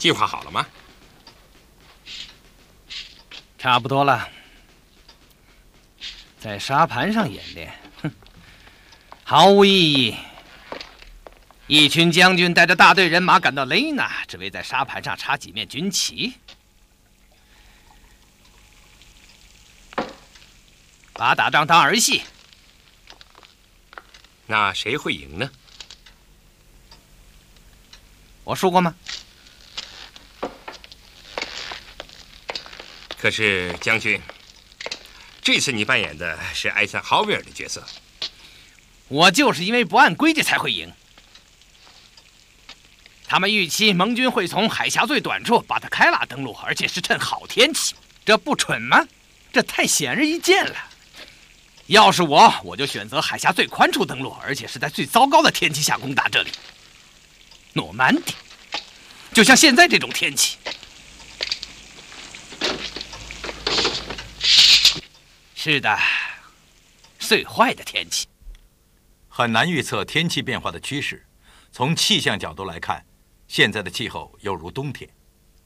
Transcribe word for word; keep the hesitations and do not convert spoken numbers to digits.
计划好了吗？ 差不多了。在沙盘上演练，哼，毫无意义。一群将军带着大队人马赶到雷纳，只为在沙盘上插几面军旗，把打仗当儿戏。 那谁会赢呢？ 我说过吗？ 可是将军，这次你扮演的是艾森豪威尔的角色。 我就是因为不按规矩才会赢。他们预期盟军会从海峡最短处把他开拉登陆，而且是趁好天气，这不蠢吗？这太显而易见了。要是我，我就选择海峡最宽处登陆，而且是在最糟糕的天气下攻打这里。诺曼底，就像现在这种天气。是的，最坏的天气。 很难预测天气变化的趋势。从气象角度来看，现在的气候犹如冬天。